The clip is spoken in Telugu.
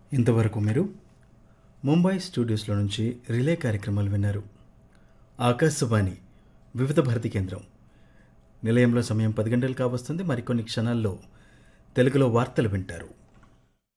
ఇంతవరకు మీరు ముంబై స్టూడియోస్లో నుంచి రిలే కార్యక్రమాలు విన్నారు. ఆకాశవాణి వివిధ భారతి కేంద్రం నిలయంలో సమయం 10 గంటలు కావస్తుంది. మరికొన్ని క్షణాల్లో తెలుగులో వార్తలు వింటారు.